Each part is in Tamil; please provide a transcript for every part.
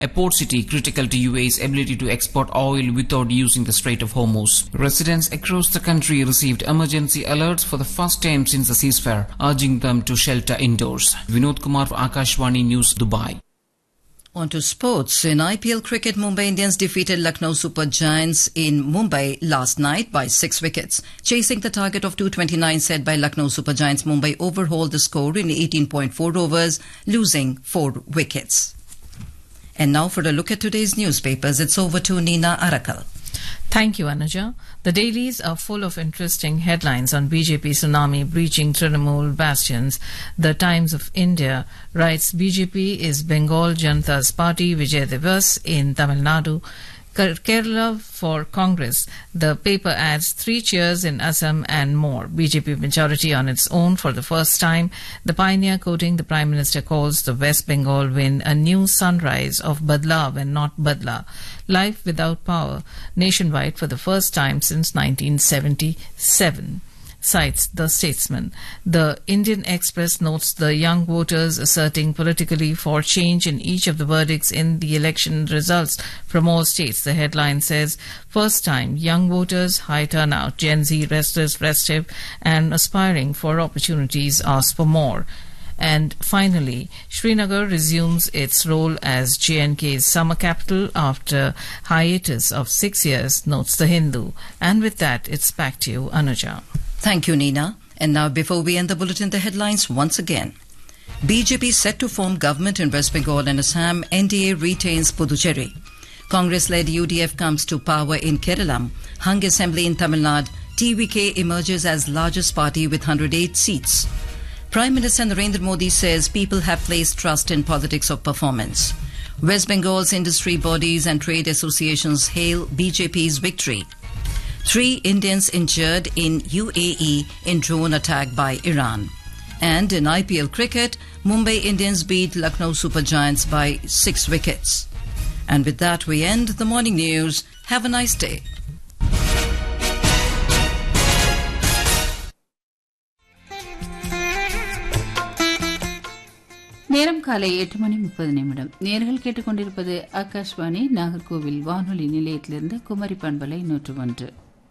a port city critical to UAE's ability to export oil without using the Strait of Hormuz. Residents across the country received emergency alerts for the first time since the ceasefire, urging them to shelter indoors. Vinod Kumar for Akashvani News, Dubai. On to sports. In IPL cricket, Mumbai Indians defeated Lucknow Super Giants in Mumbai last night by 6 wickets. Chasing the target of 229 set by Lucknow Super Giants, Mumbai overhauled the score in 18.4 overs, losing 4 wickets. And now for a look at today's newspapers, it's over to Nina Arakal. Thank you, Anuja. The dailies are full of interesting headlines on BJP tsunami breaching Trinamool bastions. The Times of India writes BJP is Bengal Janata's party, Vijay Diwas in Tamil Nadu. Kerala for Congress. The paper adds 3 cheers in Assam and more. BJP majority on its own for the first time. The Pioneer quoting the Prime Minister calls the West Bengal win a new sunrise of Badlav and not Badla. Life without power nationwide for the first time since 1977. Cites the Statesman. The Indian Express notes the young voters asserting politically for change in each of the verdicts in the election results from all states. The headline says, first time, young voters, high turnout, Gen Z restless, restive and aspiring for opportunities ask for more. And finally, Srinagar resumes its role as J&K's summer capital after hiatus of 6 years, notes the Hindu. And with that, it's back to you, Anuja. Thank you, Nina. And now, before we end the bulletin, the headlines once again. BJP set to form government in West Bengal and Assam. NDA retains Puducherry. Congress-led UDF comes to power in Kerala. Hung assembly in Tamil Nadu. TVK emerges as largest party with 108 seats. Prime Minister Narendra Modi says people have placed trust in politics of performance. West Bengal's industry bodies and trade associations hail BJP's victory. 3 Indians injured in UAE in drone attack by Iran. And in IPL cricket, Mumbai Indians beat Lucknow Super Giants by 6 wickets. And with that, we end the morning news. Have a nice day. நேரம் காலை 8:30 நேர்கள் கேட்டுக்கொண்டிருப்பது ஆகாஷ்வாணி நாகர்கோவில் வானொலி நிலையத்திலிருந்து குமரி பண்பலை 101.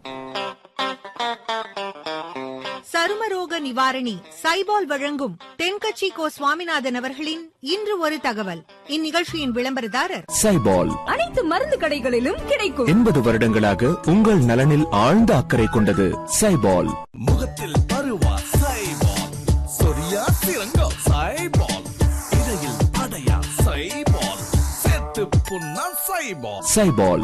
சருமரோக நிவாரணி சைபால் வழங்கும் தென்கட்சி கோ சுவாமிநாதன் அவர்களின் இன்று ஒரு தகவல். இந்நிகழ்ச்சியின் விளம்பரதாரர் சைபால். அனைத்து மருந்து கடைகளிலும் கிடைக்கும். 80 வருடங்களாக உங்கள் நலனில் ஆழ்ந்த அக்கறை கொண்டது சைபால். முகத்தில் பருவா சைபால், சொரியா சிறங்கா சைபால், இடையில் அடையா சைபால், செத்து புண்ணா சைபால். சைபால்.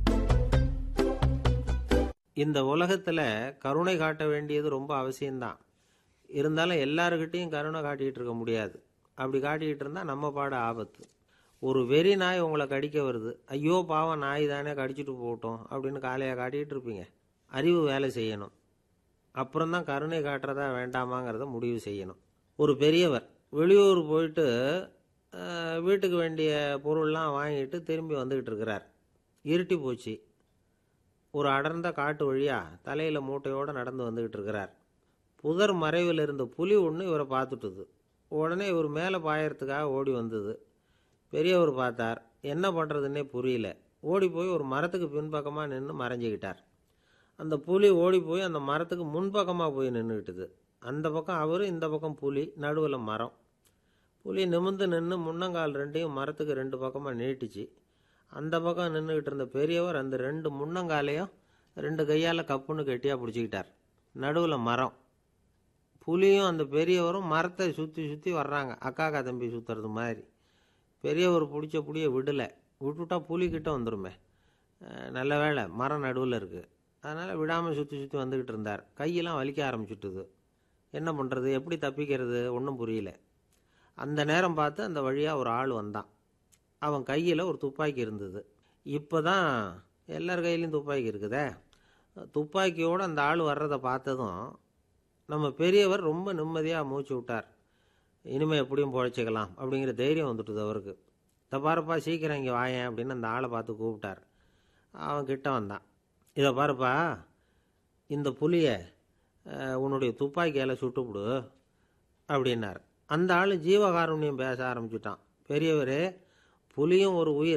இந்த உலகத்தில் கருணை காட்ட வேண்டியது ரொம்ப அவசியம்தான். இருந்தாலும் எல்லாருக்கிட்டையும் கருணை காட்டிகிட்டு இருக்க முடியாது. அப்படி காட்டிக்கிட்டு இருந்தால் நம்ம பாட ஆபத்து. ஒரு வெறி நாய் உங்களை கடிக்க வருது, ஐயோ பாவம் நாய் தானே கடிச்சிட்டு போகட்டும் அப்படின்னு காலையாக காட்டிகிட்டு இருப்பீங்க. அறிவு வேலை செய்யணும். அப்புறம்தான் கருணை காட்டுறதா வேண்டாமாங்கிறத முடிவு செய்யணும். ஒரு பெரியவர் வெளியூர் போயிட்டு வீட்டுக்கு வேண்டிய பொருள்லாம் வாங்கிட்டு திரும்பி வந்துக்கிட்டு இருக்கிறார். இருட்டி போச்சு. ஒரு அடர்ந்த காட்டு வழியாக தலையில் மூட்டையோடு நடந்து வந்துக்கிட்டு இருக்கிறார். புதர் மறைவில் இருந்த புலி ஒன்று இவரை பார்த்துட்டுது. உடனே இவர் மேலே பாயறதுக்காக ஓடி வந்தது. பெரியவர் பார்த்தார். என்ன பண்ணுறதுன்னே புரியல. ஓடி போய் ஒரு மரத்துக்கு பின்பக்கமாக நின்று மறைஞ்சிக்கிட்டார். அந்த புலி ஓடி போய் அந்த மரத்துக்கு முன்பக்கமாக போய் நின்றுக்கிட்டுது. அந்த பக்கம் அவர், இந்த பக்கம் புலி, நடுவில் மரம். புலி நிமிர்ந்து நின்று முன்னங்கால் 2ஐயும் மரத்துக்கு 2 பக்கமாக நீட்டிச்சு. அந்த பக்கம் நின்றுக்கிட்டு இருந்த பெரியவர் அந்த 2 முன்னங்காலையும் 2 கையால் கப்புன்னு கெட்டியாக பிடிச்சிக்கிட்டார். நடுவில் மரம். புலியும் அந்த பெரியவரும் மரத்தை சுற்றி சுற்றி வர்றாங்க, அக்காக்கா தம்பி சுற்றுறது மாதிரி. பெரியவர் பிடிச்ச புளியை விடலை. விட்டுவிட்டா புலிக்கிட்ட வந்துடுமே. நல்ல வேளை மரம் நடுவில் இருக்குது. அதனால் விடாமல் சுற்றி சுற்றி வந்துக்கிட்டு இருந்தார். கையெல்லாம் வலிக்க ஆரம்பிச்சுட்டுது. என்ன பண்ணுறது, எப்படி தப்பிக்கிறது, ஒன்றும் புரியல. அந்த நேரம் பார்த்து அந்த வழியாக ஒரு ஆள் வந்தான். அவன் கையில் ஒரு துப்பாக்கி இருந்தது. இப்போ தான் எல்லார் கையிலையும் துப்பாக்கி இருக்குதே. துப்பாக்கியோடு அந்த ஆள் வர்றதை பார்த்ததும் நம்ம பெரியவர் ரொம்ப நிம்மதியாக மூச்சு விட்டார். இனிமேல் எப்படியும் பொழைச்சிக்கலாம் அப்படிங்கிற தைரியம் வந்துட்டுது அவருக்கு. இதை பாருப்பா, சீக்கிரம் இங்கே வாயேன் அப்படின்னு அந்த ஆளை பார்த்து கூப்பிட்டார். அவன் கிட்ட வந்தான். இதை பாருப்பா, இந்த புலியை உன்னுடைய துப்பாக்கியால் சுட்டுவிடு அப்படின்னார். அந்த ஆள் ஜீவகாருண்யம் பேச ஆரம்பிச்சுட்டான். பெரியவர், புலியும் ஒரு உயிர்.